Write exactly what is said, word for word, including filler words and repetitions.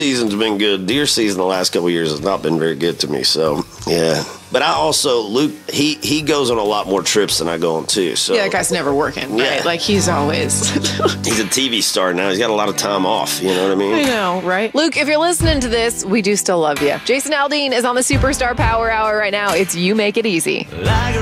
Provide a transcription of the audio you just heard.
season's been good. Deer season the last couple of years has not been very good to me. So, yeah. But I also, Luke, he, he goes on a lot more trips than I go on, too. So. Yeah, that guy's never working, right? Yeah. Like, he's always... He's a T V star now. He's got a lot of time off. You know what I mean? I know, right? Luke, if you're listening to this, we do still love you. Jason Aldean is on the Superstar Power Hour right now. It's You Make It Easy.